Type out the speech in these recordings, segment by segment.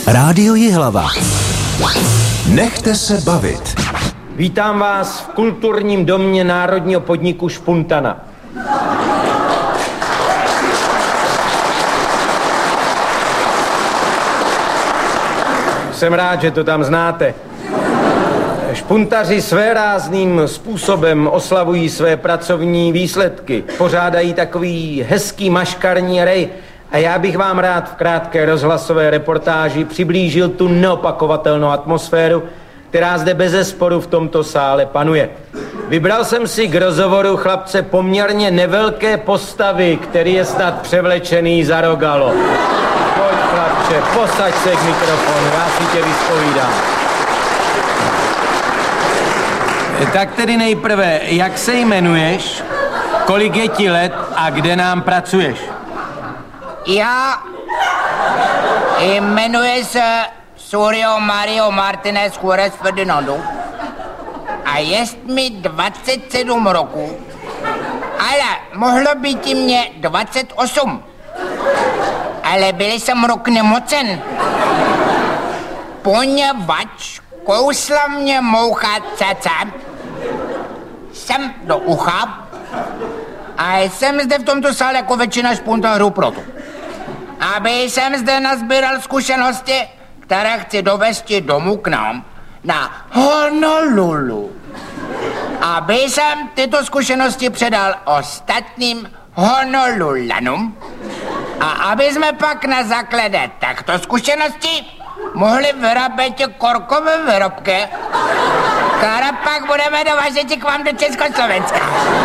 Rádio Jihlava. Nechte se bavit. Vítám vás v kulturním domě Národního podniku Špuntana. Jsem rád, že to tam znáte. Špuntaři svérázným způsobem oslavují své pracovní výsledky. Pořádají takový hezký maškarní rej. A já bych vám rád v krátké rozhlasové reportáži přiblížil tu neopakovatelnou atmosféru, která zde bezesporu v tomto sále panuje. Vybral jsem si k rozhovoru chlapce poměrně nevelké postavy, který je snad převlečený za rogalo. Pojď, chlapče, posaď se k mikrofonu, já si tě vyspovídám. Tak tedy nejprve, jak se jmenuješ, kolik je ti let a kde nám pracuješ? Já jmenuji se Suryo Mario Martinez Juarez Ferdinando a jest mi 27 roků, ale mohlo být i mě 28. Ale byl jsem rok nemocen, poněvadž kousla mě moucha caca sem do ucha a jsem zde v tomto sále jako většina špuntařů proto, aby jsem zde nazbíral zkušenosti, které chci dovesti domů k nám na Honolulu. Aby jsem tyto zkušenosti předal ostatním Honolulanům a aby jsme pak na základě těchto zkušeností mohli vyrábět korkové výrobky, které pak budeme dovážet k vám do Československa.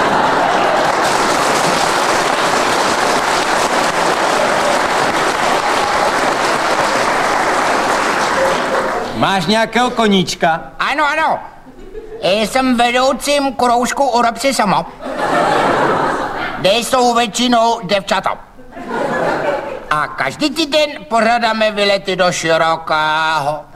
Máš nějakého koníčka? Ano, ano. Jsem vedoucím kroužku Urob si sama, kde jsou většinou děvčata. A každý týden pořádáme výlety do širokého